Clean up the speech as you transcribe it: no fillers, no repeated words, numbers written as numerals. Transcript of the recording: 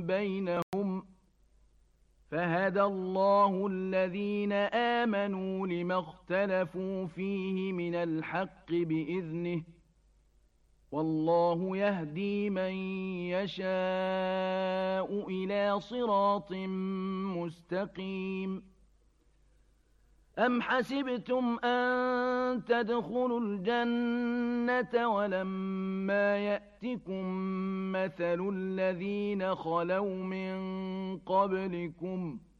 بينهم فهدى الله الذين آمنوا لما اختلفوا فيه من الحق بإذنه والله يهدي من يشاء إلى صراط مستقيم أم حسبتم أن تدخلوا الجنة ولما يأتكم مثل الذين خلوا من قبلكم